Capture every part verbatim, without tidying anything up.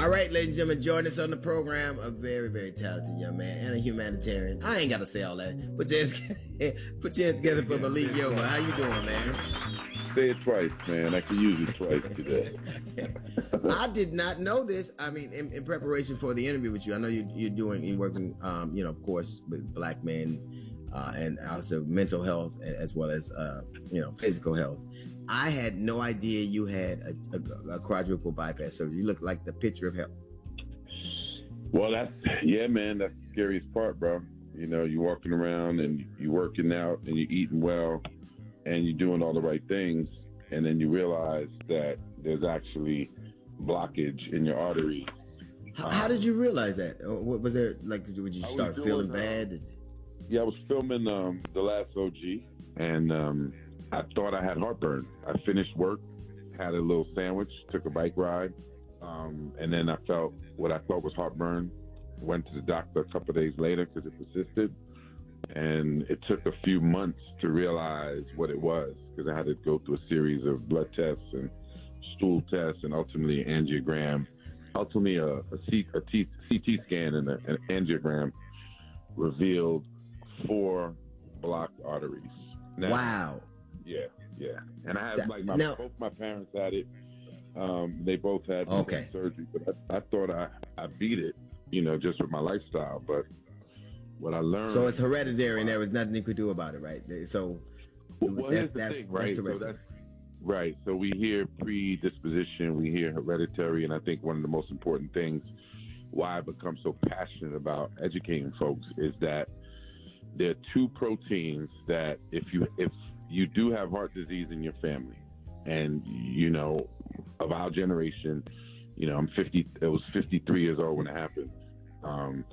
All right, ladies and gentlemen, join us on the program. A very, very talented young man and a humanitarian. I ain't got to say all that. Put your hands, put your hands together for Malik Yoba. How you doing, man? Say it twice, man. I can use it twice today. I did not know this. I mean, in, in preparation for the interview with you, I know you, you're doing, you're working, um, you know, of course, with Black men uh, and also mental health as well as, uh, you know, physical health. I had no idea you had a, a, a quadruple bypass surgery. You look like the picture of health. Well, that's, yeah, man, that's the scariest part, bro. You know, you're walking around and you're working out and you're eating well and you're doing all the right things. And then you realize that there's actually blockage in your arteries. How, um, how did you realize that? What was there, like, would you start doing, feeling bad? Um, yeah, I was filming um, The Last O G and, um, I thought I had heartburn. I finished work, had a little sandwich, took a bike ride, um, and then I felt what I thought was heartburn. Went to the doctor a couple of days later because it persisted, and it took a few months to realize what it was because I had to go through a series of blood tests and stool tests and ultimately an angiogram. Ultimately, a, a, C, a T, C T scan and a, an angiogram revealed four blocked arteries. Now, wow. Yeah, yeah. And I had, like, my, now, both my parents had it. Um, they both had okay. surgery, but I, I thought I, I beat it, you know, just with my lifestyle. But what I learned... So it's hereditary and there was nothing you could do about it, right? So well, well, that's, here's the that's, thing, right? That's so that's, right. So we hear predisposition, we hear hereditary, and I think one of the most important things why I become so passionate about educating folks is that there are two proteins that if you... if you do have heart disease in your family, and you know, of our generation, you know, I'm fifty. It was fifty-three years old when it happened. Um,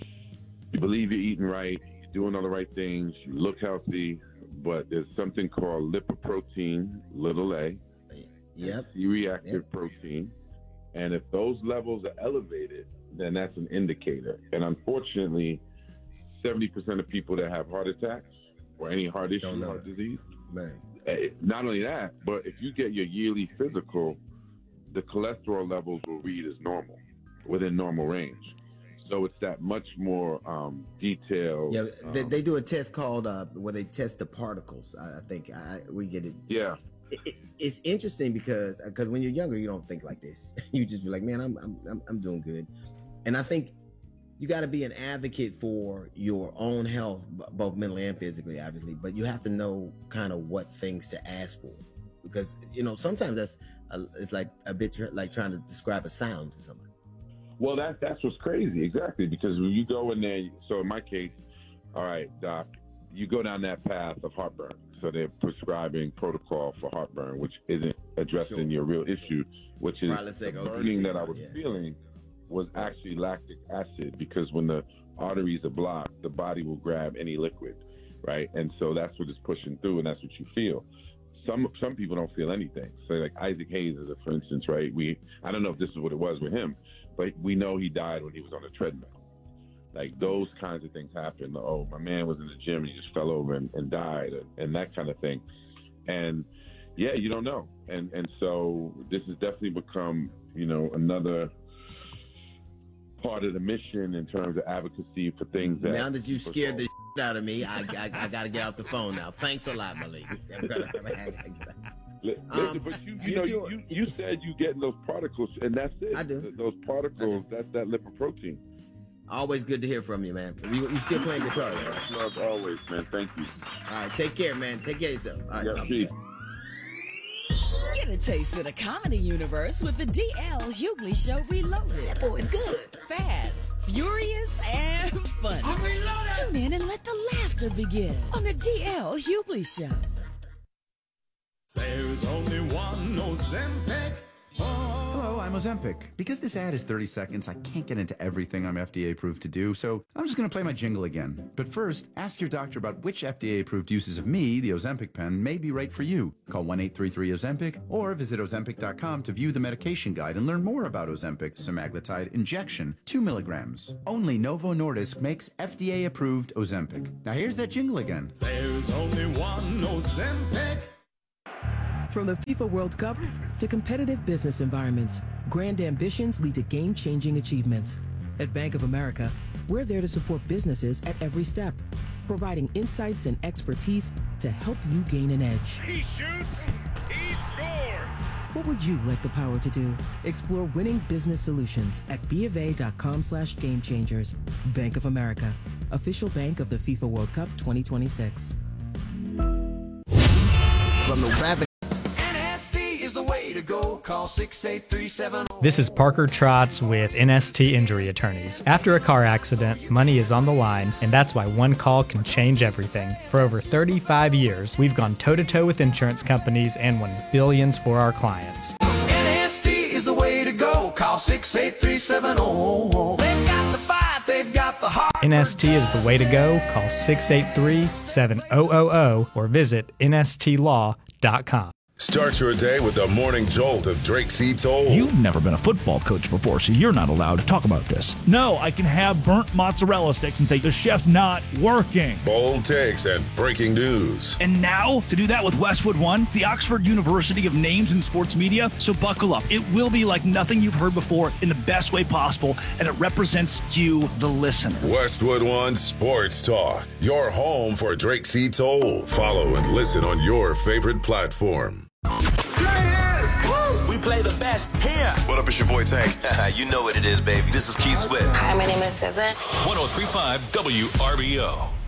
you believe you're eating right, you're doing all the right things, you look healthy, but there's something called lipoprotein, little a, yep, C-reactive yep. protein, and if those levels are elevated, then that's an indicator. And unfortunately, seventy percent of people that have heart attacks or any heart issue, heart disease. Man. Not only that, but if you get your yearly physical, the cholesterol levels will read as normal, within normal range. So it's that much more um, detailed. Yeah, they, um, they do a test called uh, where they test the particles. I, I think I, we get it. Yeah. It, it, it's interesting because because when you're younger, you don't think like this. You just be like, man, I'm I'm I'm doing good, and I think you got to be an advocate for your own health, both mentally and physically, obviously, but you have to know kind of what things to ask for because, you know, sometimes that's, a, it's like a bit tr- like trying to describe a sound to someone. Well, that, that's what's crazy. Exactly. Because when you go in there, so in my case, all right, doc, you go down that path of heartburn. So they're prescribing protocol for heartburn, which isn't addressing sure. your real issue, which is the burning that I was yeah. feeling was actually lactic acid, because when the arteries are blocked, the body will grab any liquid, right? And so that's what it's pushing through, and that's what you feel. Some some people don't feel anything. So like Isaac Hayes, is a, for instance, right? We I don't know if this is what it was with him, but we know he died when he was on a treadmill. Like those kinds of things happen. Oh, my man was in the gym and he just fell over and, and died, and that kind of thing. And yeah, you don't know. And and so this has definitely become, you know, another part of the mission in terms of advocacy for things that... Now that you scared the shit out of me, I, I, I got to get off the phone now. Thanks a lot, Malik. Listen, um, but you, you, you know, you, you, you said you getting those particles, and that's it. I do. Those particles, do. that's that lipoprotein. Always good to hear from you, man. You, you still playing guitar, right? Love always, man. Thank you. All right, take care, man. Take care of yourself. All right, yeah, Get a taste of the comedy universe with the D L Hughley Show Reloaded. That boy is good. Fast, furious, and funny. I'm reloaded. Tune in and let the laughter begin on the D L Hughley Show. There's only one Ozempic. Hello, I'm Ozempic. Because this ad is thirty seconds, I can't get into everything I'm F D A approved to do, so I'm just going to play my jingle again. But first, ask your doctor about which F D A approved uses of me, the Ozempic pen, may be right for you. Call one eight three three Ozempic or visit Ozempic dot com to view the medication guide and learn more about Ozempic semaglutide injection, two milligrams. Only Novo Nordisk makes F D A approved Ozempic. Now here's that jingle again. There's only one Ozempic. From the FIFA World Cup to competitive business environments, Grand ambitions lead to game-changing achievements. At Bank of America, we're there to support businesses at every step, providing insights and expertise to help you gain an edge. He shoots, he scores! What would you like the power to do? Explore winning business solutions at BofA.com slash game changers. Bank of America, official bank of the FIFA World Cup twenty twenty-six. From the rapid N S T is the way to go. Call six eight three seven. This is Parker Trotz with N S T Injury Attorneys. After a car accident, money is on the line, and that's why one call can change everything. For over thirty-five years, we've gone toe-to-toe with insurance companies and won billions for our clients. N S T is the way to go. Call six eight three seven zero. They've got the fight, they've got the heart. N S T is the way to go. Call six eight three seven zero zero zero or visit N S T law dot com. Start your day with the morning jolt of Drake C. Toll. You've never been a football coach before, so you're not allowed to talk about this. No, I can have burnt mozzarella sticks and say the chef's not working. Bold takes and breaking news. And now, to do that with Westwood One, the Oxford University of names in sports media. So buckle up. It will be like nothing you've heard before in the best way possible, and it represents you, the listener. Westwood One Sports Talk, your home for Drake C. Toll. Follow and listen on your favorite platform. We play the best here. What up, it's your boy Tank. You know what it is, baby. This is Keith Sweat. Hi, my name is S Z A. one oh three point five W R B O.